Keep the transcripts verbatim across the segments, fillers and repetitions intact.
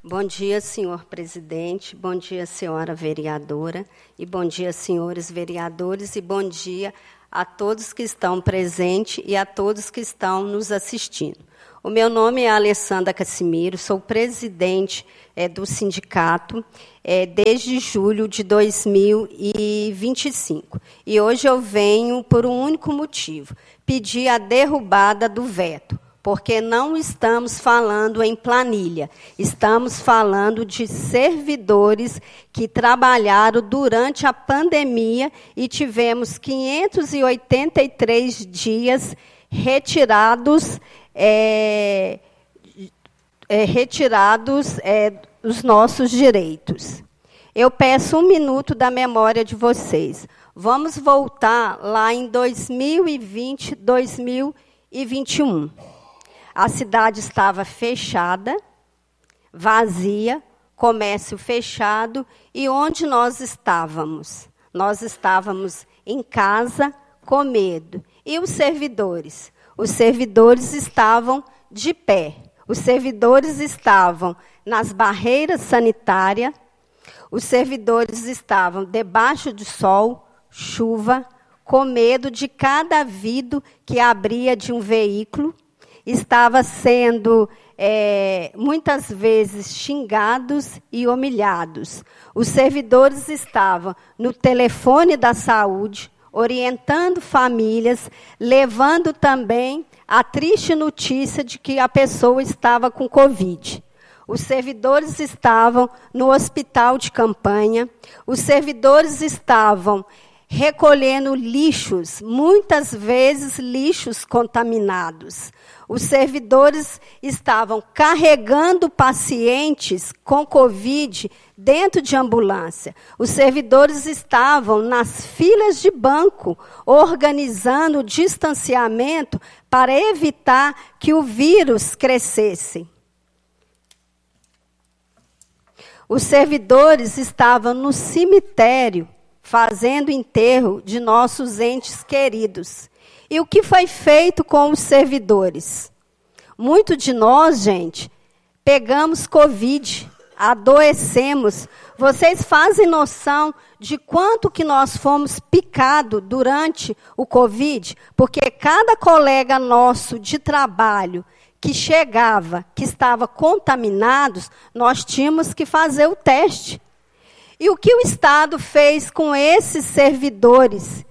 Bom dia, senhor presidente, bom dia, senhora vereadora, e bom dia, senhores vereadores, e bom dia a todos que estão presentes e a todos que estão nos assistindo. O meu nome é Alessandra Cassimiro, sou presidente é, do sindicato é, desde julho de dois mil e vinte e cinco. E hoje eu venho por um único motivo, pedir a derrubada do veto, porque não estamos falando em planilha, estamos falando de servidores que trabalharam durante a pandemia e tivemos quinhentos e oitenta e três dias retirados, é, é, retirados é, os nossos direitos. Eu peço um minuto da memória de vocês. Vamos voltar lá em dois mil e vinte, dois mil e vinte e um. A cidade estava fechada, vazia, comércio fechado, e onde nós estávamos? Nós estávamos em casa, com medo. E os servidores? Os servidores estavam de pé. Os servidores estavam nas barreiras sanitárias, os servidores estavam debaixo de sol, chuva, com medo de cada vidro que abria de um veículo, estava sendo, é, muitas vezes, xingados e humilhados. Os servidores estavam no telefone da saúde, orientando famílias, levando também a triste notícia de que a pessoa estava com Covid. Os servidores estavam no hospital de campanha, os servidores estavam recolhendo lixos, muitas vezes lixos contaminados. Os servidores estavam carregando pacientes com Covid dentro de ambulância. Os servidores estavam nas filas de banco, organizando o distanciamento para evitar que o vírus crescesse. Os servidores estavam no cemitério, fazendo enterro de nossos entes queridos. E o que foi feito com os servidores? Muito de nós, gente, pegamos Covid, adoecemos. Vocês fazem noção de quanto que nós fomos picados durante o Covid? Porque cada colega nosso de trabalho que chegava, que estava contaminado, nós tínhamos que fazer o teste. E o que o Estado fez com esses servidores?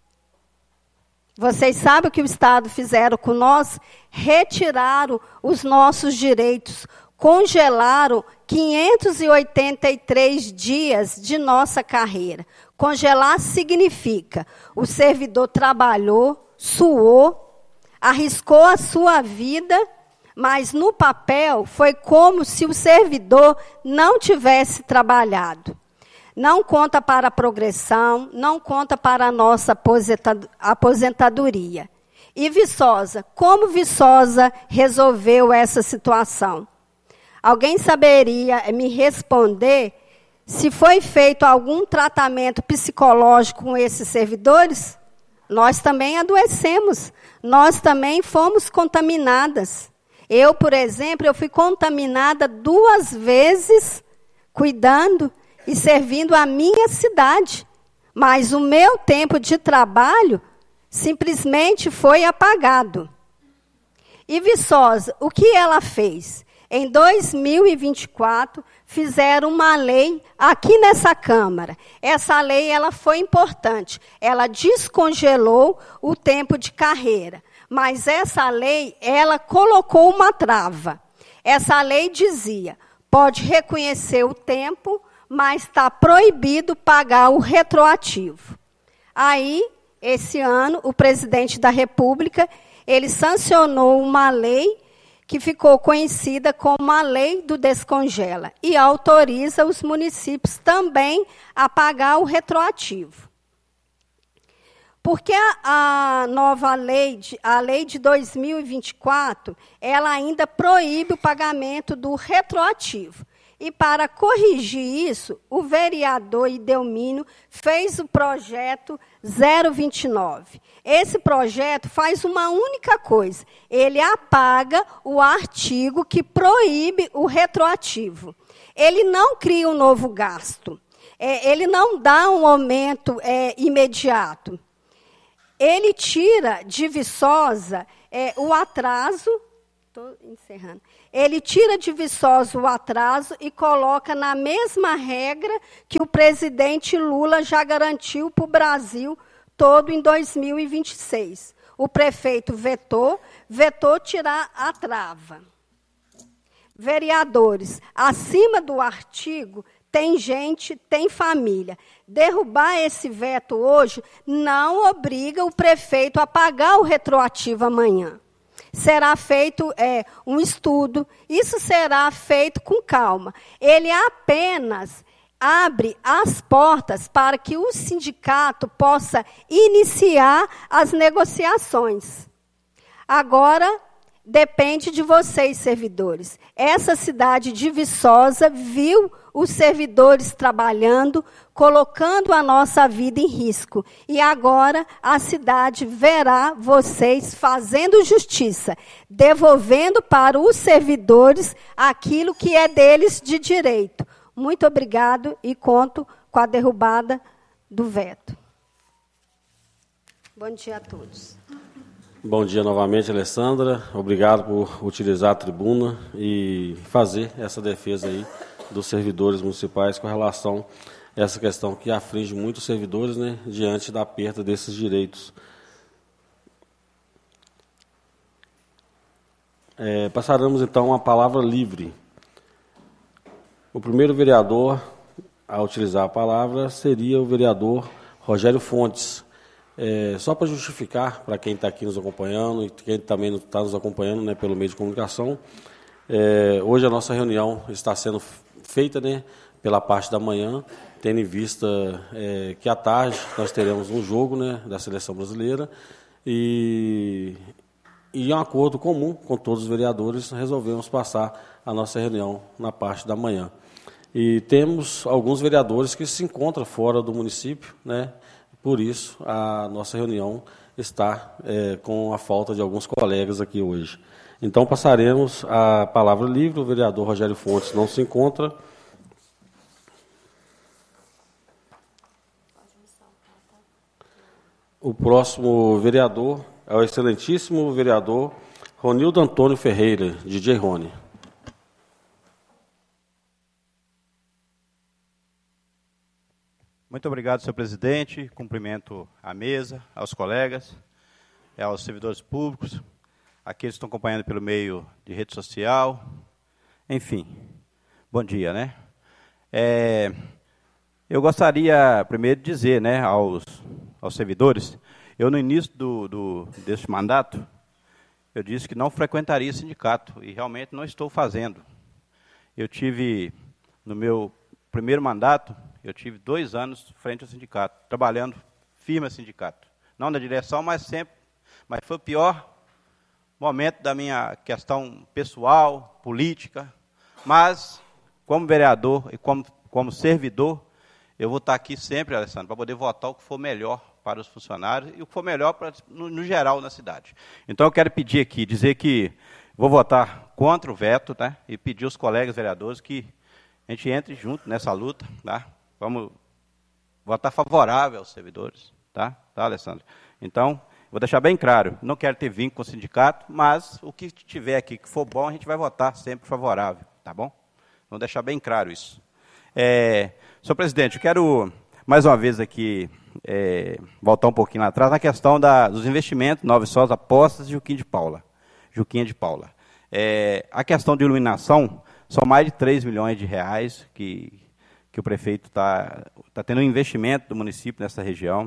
Vocês sabem o que o Estado fizeram com nós? Retiraram os nossos direitos, congelaram quinhentos e oitenta e três dias de nossa carreira. Congelar significa o servidor trabalhou, suou, arriscou a sua vida, mas no papel foi como se o servidor não tivesse trabalhado. Não conta para a progressão, não conta para a nossa aposentadoria. E Viçosa, como Viçosa resolveu essa situação? Alguém saberia me responder se foi feito algum tratamento psicológico com esses servidores? Nós também adoecemos, nós também fomos contaminadas. Eu, por exemplo, eu fui contaminada duas vezes cuidando e servindo a minha cidade. Mas o meu tempo de trabalho simplesmente foi apagado. E Viçosa, o que ela fez? Em dois mil e vinte e quatro, fizeram uma lei aqui nessa Câmara. Essa lei ela foi importante. Ela descongelou o tempo de carreira. Mas essa lei, ela colocou uma trava. Essa lei dizia, pode reconhecer o tempo, mas está proibido pagar o retroativo. Aí, esse ano, o presidente da República, ele sancionou uma lei que ficou conhecida como a Lei do Descongela, e autoriza os municípios também a pagar o retroativo. Porque a, a nova lei, de, a lei de dois mil e vinte e quatro, ela ainda proíbe o pagamento do retroativo. E para corrigir isso, o vereador Idelmínio fez o projeto zero vinte e nove. Esse projeto faz uma única coisa, ele apaga o artigo que proíbe o retroativo. ele não cria um novo gasto, é, ele não dá um aumento é, imediato. Ele tira de Viçosa é, o atraso, estou encerrando, ele tira de Viçosa o atraso e coloca na mesma regra que o presidente Lula já garantiu para o Brasil todo em dois mil e vinte e seis. O prefeito vetou, vetou tirar a trava. Vereadores, acima do artigo, tem gente, tem família. Derrubar esse veto hoje não obriga o prefeito a pagar o retroativo amanhã. Será feito é, um estudo, isso será feito com calma. Ele apenas abre as portas para que o sindicato possa iniciar as negociações. Agora, depende de vocês, servidores. Essa cidade de Viçosa viu os servidores trabalhando, colocando a nossa vida em risco. E agora a cidade verá vocês fazendo justiça, devolvendo para os servidores aquilo que é deles de direito. Muito obrigado e conto com a derrubada do veto. Bom dia a todos. Bom dia novamente, Alessandra. Obrigado por utilizar a tribuna e fazer essa defesa aí dos servidores municipais com relação a essa questão que aflige muitos servidores, né, diante da perda desses direitos. É, passaremos, então, a palavra livre. O primeiro vereador a utilizar a palavra seria o vereador Rogério Fontes. É, só para justificar, para quem está aqui nos acompanhando e quem também está nos acompanhando, né, pelo meio de comunicação, é, hoje a nossa reunião está sendo feita, né, pela parte da manhã, tendo em vista é, que à tarde nós teremos um jogo, né, da Seleção Brasileira e, e em um acordo comum com todos os vereadores, resolvemos passar a nossa reunião na parte da manhã. E temos alguns vereadores que se encontram fora do município, né? Por isso, a nossa reunião está é, com a falta de alguns colegas aqui hoje. Então, passaremos a palavra livre. O vereador Rogério Fontes não se encontra. O próximo vereador é o excelentíssimo vereador Ronildo Antônio Ferreira, D J Rony. Muito obrigado, senhor presidente. Cumprimento a mesa, aos colegas, aos servidores públicos, aqueles que estão acompanhando pelo meio de rede social. Enfim, bom dia, né? É, eu gostaria, primeiro, de dizer, né, aos, aos servidores, eu, no início do, do, deste mandato, eu disse que não frequentaria sindicato, e realmente não estou fazendo. Eu tive, no meu primeiro mandato, eu tive dois anos frente ao sindicato, trabalhando firme ao sindicato. Não na direção, mas sempre. Mas foi o pior momento da minha questão pessoal, política. Mas, como vereador e como, como servidor, eu vou estar aqui sempre, Alessandro, para poder votar o que for melhor para os funcionários e o que for melhor para, no, no geral na cidade. Então, eu quero pedir aqui, dizer que vou votar contra o veto, né, e pedir aos colegas vereadores que a gente entre junto nessa luta, tá? Vamos votar favorável aos servidores, tá? Tá, Alessandro? Então, vou deixar bem claro, não quero ter vínculo com o sindicato, mas o que tiver aqui que for bom, a gente vai votar sempre favorável, tá bom? Vamos deixar bem claro isso. É, senhor presidente, eu quero, mais uma vez aqui, é, voltar um pouquinho lá atrás, na questão da, dos investimentos, Nova Viçosa, Apostas e Juquinha de Paula. Juquinha de Paula. É, a questão de iluminação, são mais de três milhões de reais que... que o prefeito está tá tendo um investimento do município nessa região.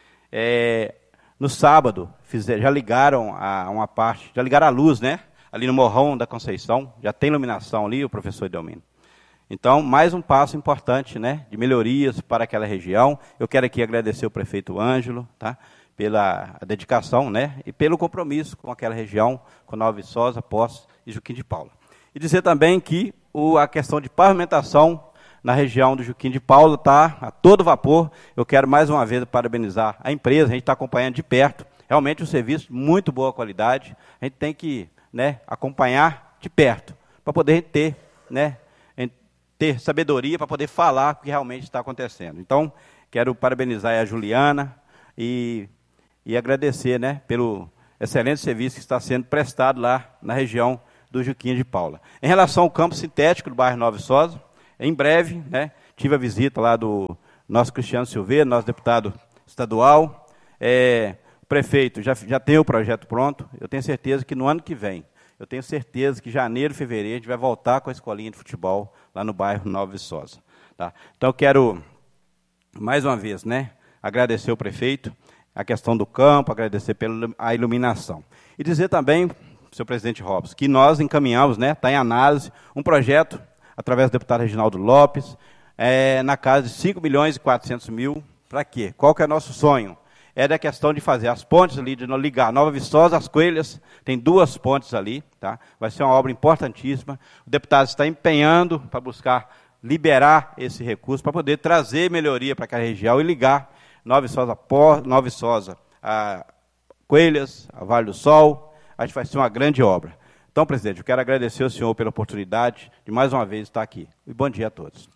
É, no sábado, fizer, já ligaram a uma parte, já ligaram a luz, né? Ali no Morrão da Conceição, já tem iluminação ali, o professor Edelmino. Então, mais um passo importante, né, de melhorias para aquela região. Eu quero aqui agradecer o prefeito Ângelo, tá, pela dedicação, né, e pelo compromisso com aquela região, com Nova Viçosa, Poços e Juquinha de Paula. E dizer também que o, a questão de pavimentação na região do Juquinha de Paula está a todo vapor. Eu quero mais uma vez parabenizar a empresa, a gente está acompanhando de perto, realmente um serviço de muito boa qualidade, a gente tem que, né, acompanhar de perto, para poder ter, né, ter ter sabedoria para poder falar o que realmente está acontecendo. Então, quero parabenizar a Juliana e, e agradecer, né, pelo excelente serviço que está sendo prestado lá na região do Juquinha de Paula. Em relação ao campo sintético do bairro Nova Viçosa, em breve, né, tive a visita lá do nosso Cristiano Silveira, nosso deputado estadual. É, o prefeito já, já tem o projeto pronto. Eu tenho certeza que no ano que vem, eu tenho certeza que em janeiro, fevereiro, a gente vai voltar com a escolinha de futebol lá no bairro Nova Viçosa. Tá? Então, eu quero, mais uma vez, né, agradecer ao prefeito, a questão do campo, agradecer pela a iluminação. E dizer também, senhor presidente Robson, que nós encaminhamos, né, está em análise, um projeto, através do deputado Reginaldo Lopes, é, na casa de cinco milhões e quatrocentos mil. Para quê? Qual que é o nosso sonho? É da questão de fazer as pontes ali, de ligar Nova Viçosa às Coelhas, tem duas pontes ali, tá? Vai ser uma obra importantíssima. O deputado está empenhando para buscar liberar esse recurso, para poder trazer melhoria para aquela região e ligar Nova Viçosa, Nova Viçosa a Coelhas, a Vale do Sol. A gente vai ser uma grande obra. Então, presidente, eu quero agradecer ao senhor pela oportunidade de mais uma vez estar aqui. E bom dia a todos.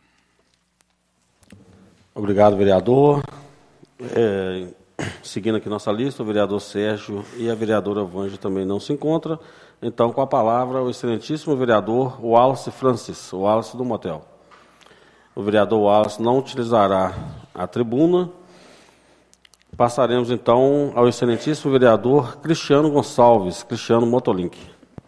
Obrigado, vereador. É, seguindo aqui nossa lista, o vereador Sérgio e a vereadora Vângela também não se encontram. Então, com a palavra, o excelentíssimo vereador Wallace Francis, o Wallace do Motel. O vereador Wallace não utilizará a tribuna. Passaremos, então, ao excelentíssimo vereador Cristiano Gonçalves, Cristiano Motolink.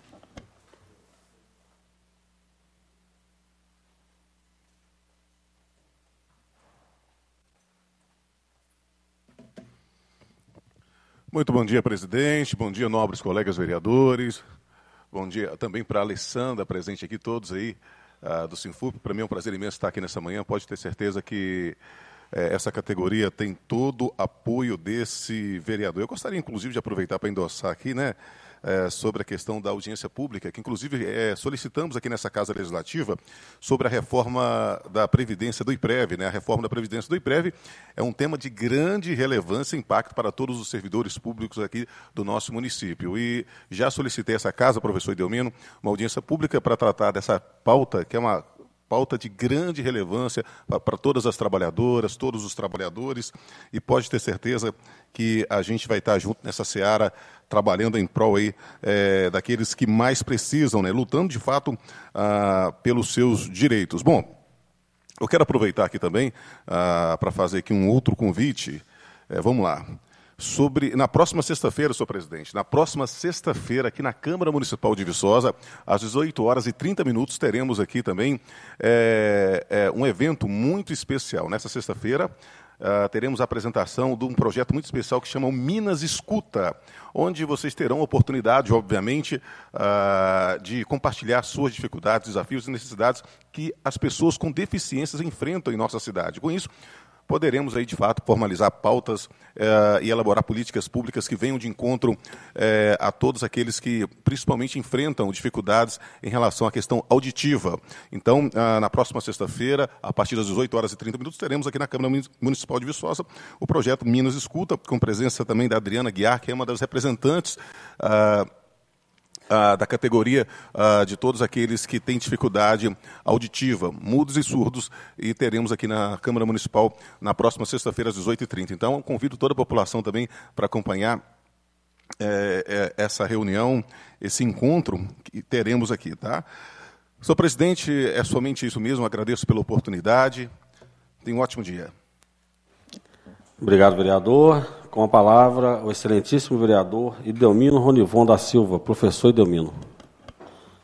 Muito bom dia, presidente. Bom dia, nobres colegas vereadores. Bom dia também para a Alessandra, presente aqui, todos aí uh, do Sinfup. Para mim é um prazer imenso estar aqui nessa manhã. Pode ter certeza que eh, essa categoria tem todo o apoio desse vereador. Eu gostaria, inclusive, de aproveitar para endossar aqui, né, É, sobre a questão da audiência pública, que inclusive é, solicitamos aqui nessa Casa Legislativa sobre a reforma da Previdência do IPREV. Né? A reforma da Previdência do IPREV é um tema de grande relevância e impacto para todos os servidores públicos aqui do nosso município. E já solicitei essa Casa, professor Edelmino, uma audiência pública para tratar dessa pauta, que é uma pauta de grande relevância para todas as trabalhadoras, todos os trabalhadores, e pode ter certeza que a gente vai estar junto nessa seara, trabalhando em prol aí, é, daqueles que mais precisam, né, lutando de fato ah, pelos seus direitos. Bom, eu quero aproveitar aqui também ah, para fazer aqui um outro convite. É, vamos lá. Sobre, na próxima sexta-feira, senhor presidente, na próxima sexta-feira, aqui na Câmara Municipal de Viçosa, às dezoito horas e trinta minutos, teremos aqui também é, é, um evento muito especial. Nessa sexta-feira, uh, teremos a apresentação de um projeto muito especial que chama o Minas Escuta, onde vocês terão a oportunidade, obviamente, uh, de compartilhar suas dificuldades, desafios e necessidades que as pessoas com deficiências enfrentam em nossa cidade. Com isso, poderemos, aí, de fato, formalizar pautas eh, e elaborar políticas públicas que venham de encontro eh, a todos aqueles que, principalmente, enfrentam dificuldades em relação à questão auditiva. Então, ah, na próxima sexta-feira, a partir das dezoito horas e trinta minutos, teremos aqui na Câmara Municipal de Viçosa o projeto Minas Escuta, com presença também da Adriana Guiar, que é uma das representantes ah, Uh, da categoria uh, de todos aqueles que têm dificuldade auditiva, mudos e surdos, e teremos aqui na Câmara Municipal na próxima sexta-feira, às dezoito e trinta. Então, convido toda a população também para acompanhar é, é, essa reunião, esse encontro que teremos aqui. Tá? Senhor presidente, é somente isso mesmo, agradeço pela oportunidade. Tenha um ótimo dia. Obrigado, vereador. Com a palavra, o excelentíssimo vereador Edelmino Ronivon da Silva, professor Edelmino.